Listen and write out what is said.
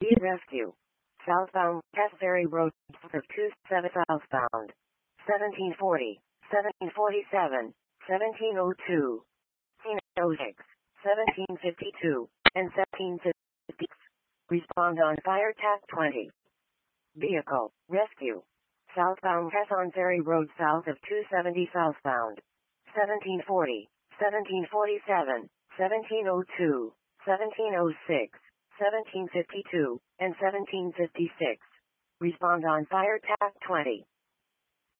Be rescue. Southbound, Ferry Road, for 27 southbound. 1740, 1747, 1702, 1706, 1752, and 1756. Respond on fire TAC 20. Vehicle, rescue. Southbound Hesson Ferry Road south of 270 southbound. 1740, 1747, 1702, 1706, 1752, and 1756. Respond on fire TAC 20.